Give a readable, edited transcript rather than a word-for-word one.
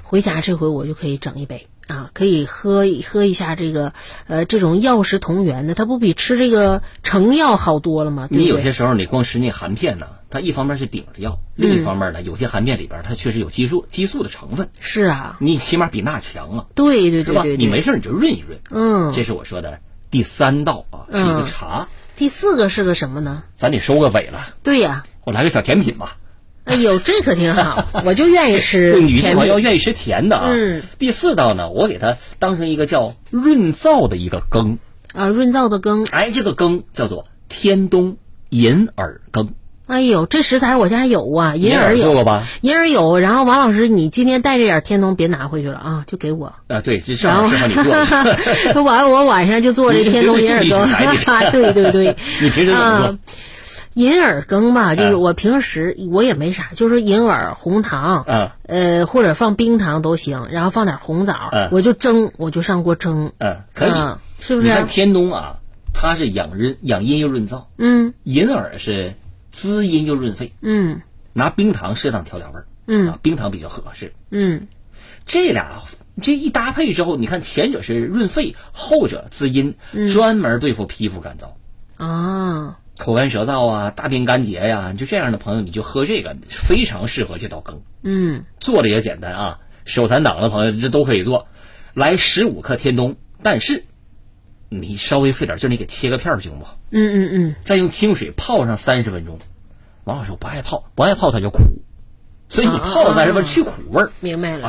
回家这回我就可以整一杯啊，可以喝一下这个这种药食同源的，它不比吃这个成药好多了吗？对不对？ 你有些时候你光吃那含片呢，它一方面是顶着药，另一方面呢，有些含片里边它确实有激素的成分。 是啊， 你起码比那强啊。 对对对对对， 你没事你就润一润。这是我说的第3道啊，是一个茶。 第4个是个什么呢？ 咱得收个尾了。 对呀， 我来个小甜品吧。 哎呦，这可挺好，我就愿意吃。 对，女性朋友愿意吃甜的啊。第4道呢，我给它当成一个叫润燥的一个羹啊，润燥的羹。 哎，这个羹叫做天冬银耳羹。 哎呦，这食材我家有啊，银耳有做过吧？ 银耳有，然后王老师，你今天带这点天冬别拿回去了啊，就给我啊。对，这正好适合你做。 我晚上就做这天冬银耳羹。对对对， 你平时怎么做？ 银耳羹吧，就是我平时我也没啥，就是银耳、红糖，或者放冰糖都行，然后放点红枣，我就蒸，我就上锅蒸， 可以， 是不是？ 你看天冬啊，它是养阴又润燥，银耳是滋阴又润肺，拿冰糖适当调味儿，冰糖比较合适，这俩这一搭配之后，你看前者是润肺，后者滋阴，专门对付皮肤干燥啊。 口干舌燥啊，大便干结呀，就这样的朋友你就喝这个，非常适合这道羹。做的也简单啊，手残党的朋友这都可以做。来15克天冬，但是你稍微费点劲，你给切个片儿行不？再用清水泡上30分钟。王老师不爱泡它就苦，所以你泡30分去苦味儿。 明白了。